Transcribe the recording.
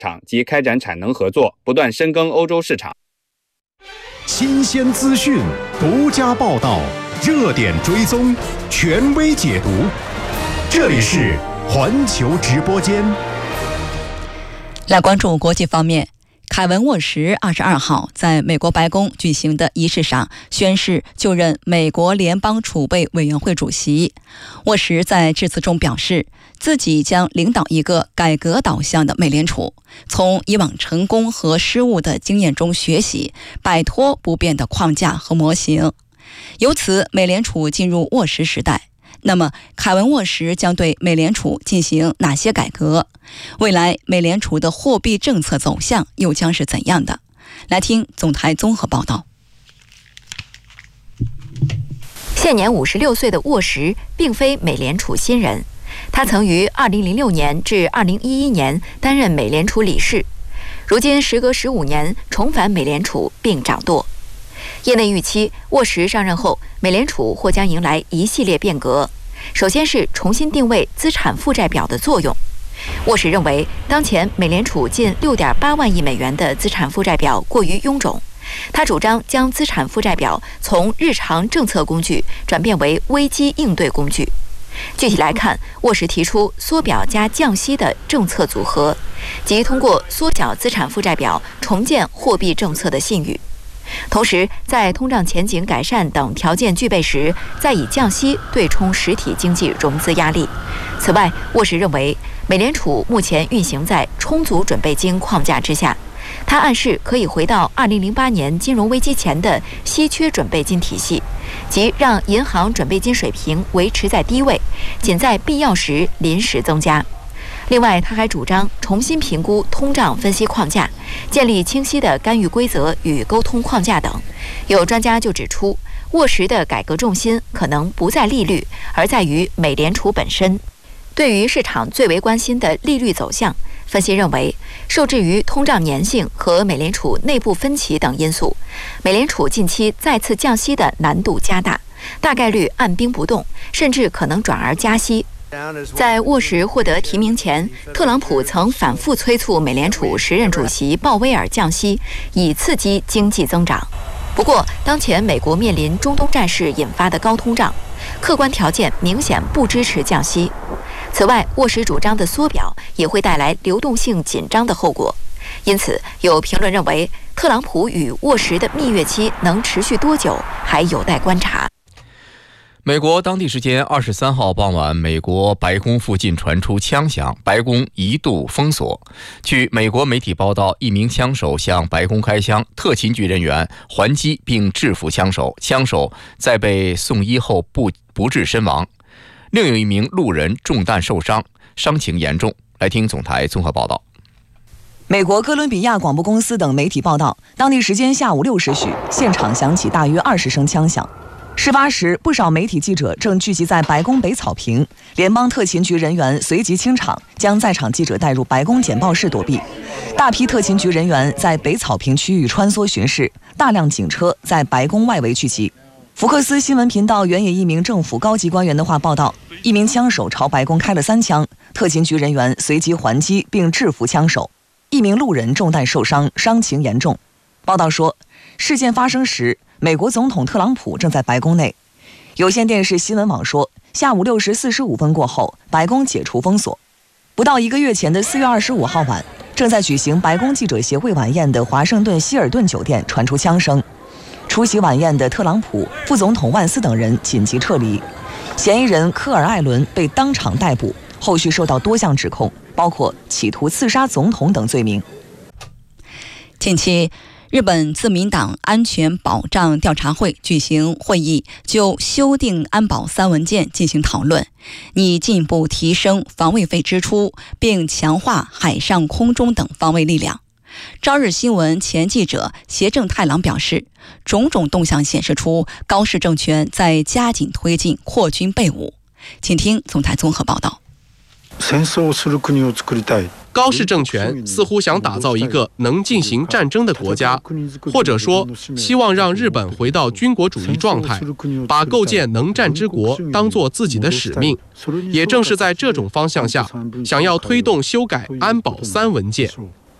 及开展产能合作，不断深耕欧洲市场。 新鲜资讯，独家报道，热点追踪，权威解读。这里是环球直播间。 来关注国际方面，凯文·沃什22号在美国白宫举行的仪式上宣誓就任美国联邦储备委员会主席。沃什在致辞中表示，自己将领导一个改革导向的美联储，从以往成功和失误的经验中学习，摆脱不变的框架和模型。由此，美联储进入沃什时代。那么，凯文·沃什将对美联储进行哪些改革？未来美联储的货币政策走向又将是怎样的？来听总台综合报道。 现年56岁的沃什并非美联储新人，他曾于2006年至2011年担任美联储理事，如今时隔15年重返美联储并掌舵。业内预期，沃什上任后，美联储或将迎来一系列变革。首先是重新定位资产负债表的作用。沃什认为，当前美联储近6.8万亿美元的资产负债表过于臃肿。他主张将资产负债表从日常政策工具转变为危机应对工具。具体来看，沃什提出缩表加降息的政策组合，即通过缩小资产负债表重建货币政策的信誉。同时，在通胀前景改善等条件具备时，再以降息对冲实体经济融资压力。此外，沃什认为，美联储目前运行在充足准备金框架之下，他暗示可以回到2008年金融危机前的稀缺准备金体系，即让银行准备金水平维持在低位，仅在必要时临时增加。另外，他还主张重新评估通胀分析框架，建立清晰的干预规则与沟通框架等。有专家就指出，沃什的改革重心可能不在利率，而在于美联储本身。对于市场最为关心的利率走向，分析认为，受制于通胀粘性和美联储内部分歧等因素，美联储近期再次降息的难度加大，大概率按兵不动，甚至可能转而加息。在沃什获得提名前，特朗普曾反复催促美联储时任主席鲍威尔降息，以刺激经济增长。不过，当前美国面临中东战事引发的高通胀，客观条件明显不支持降息。此外，沃什主张的缩表也会带来流动性紧张的后果。因此，有评论认为，特朗普与沃什的蜜月期能持续多久，还有待观察。 美国当地时间23号傍晚，美国白宫附近传出枪响，白宫一度封锁。据美国媒体报道，一名枪手向白宫开枪，特勤局人员还击并制服枪手，枪手在被送医后不治身亡。另有一名路人中弹受伤，伤情严重。来听总台综合报道。 美国哥伦比亚广播公司等媒体报道，当地时间下午6时许，现场响起大约20声枪响。事发时，不少媒体记者正聚集在白宫北草坪，联邦特勤局人员随即清场，将在场记者带入白宫简报室躲避。大批特勤局人员在北草坪区域穿梭巡视，大量警车在白宫外围聚集。福克斯新闻频道援引一名政府高级官员的话报道，一名枪手朝白宫开了3枪，特勤局人员随即还击并制服枪手，一名路人中弹受伤，伤情严重。报道说，事件发生时，美国总统特朗普正在白宫内。有线电视新闻网说，下午6时45分过后，白宫解除封锁。不到1个月前的4月25号晚，正在举行白宫记者协会晚宴的华盛顿希尔顿酒店传出枪声。出席晚宴的特朗普、副总统万斯等人紧急撤离。嫌疑人科尔·艾伦被当场逮捕，后续受到多项指控，包括企图刺杀总统等罪名。 近期，日本自民党安全保障调查会举行会议，就修订安保3文件进行讨论，拟进一步提升防卫费支出，并强化海上空中等防卫力量。朝日新闻前记者胁正太郎表示，种种动向显示出高市政权在加紧推进扩军备武。请听总台综合报道。 高市政权似乎想打造一个能进行战争的国家，或者说希望让日本回到军国主义状态，把构建能战之国当作自己的使命。也正是在这种方向下，想要推动修改安保3文件。